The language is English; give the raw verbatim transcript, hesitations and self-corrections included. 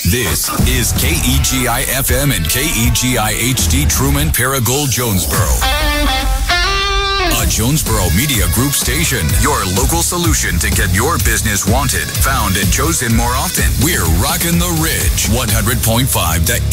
This is K E G I F M and K E G I H D Truman Paragould Jonesboro. A Jonesboro Media Group station. Your local solution to get your business wanted, found, and chosen more often. We're rocking the Ridge. one hundred point five.